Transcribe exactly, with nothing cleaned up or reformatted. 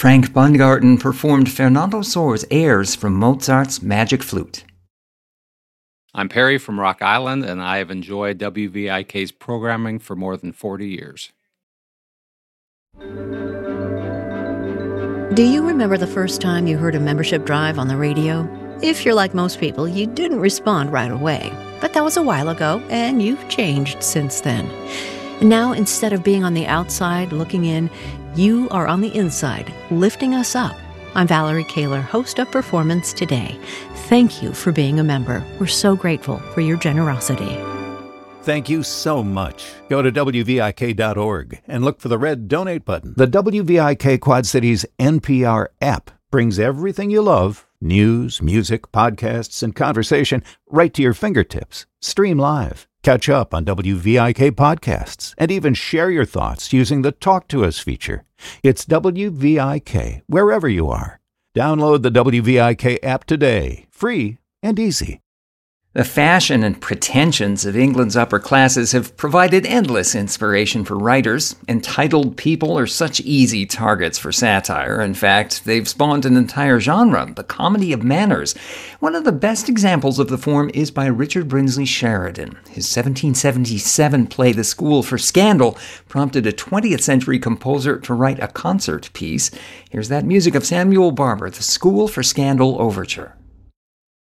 Frank Baumgarten performed Fernando Sor's airs from Mozart's Magic Flute. I'm Perry from Rock Island, and I have enjoyed W V I K's programming for more than forty years. Do you remember the first time you heard a membership drive on the radio? If you're like most people, you didn't respond right away. But that was a while ago, and you've changed since then. Now, instead of being on the outside looking in, you are on the inside, lifting us up. I'm Valerie Kaler, host of Performance Today. Thank you for being a member. We're so grateful for your generosity. Thank you so much. Go to W V I K dot org and look for the red donate button. The W V I K Quad Cities N P R app brings everything you love, news, music, podcasts, and conversation, right to your fingertips. Stream live, catch up on W V I K podcasts, and even share your thoughts using the Talk to Us feature. It's W V I K wherever you are. Download the W V I K app today, free and easy. The fashion and pretensions of England's upper classes have provided endless inspiration for writers. Entitled people are such easy targets for satire. In fact, they've spawned an entire genre, the comedy of manners. One of the best examples of the form is by Richard Brinsley Sheridan. His seventeen seventy-seven play The School for Scandal prompted a twentieth century composer to write a concert piece. Here's that music of Samuel Barber, The School for Scandal Overture.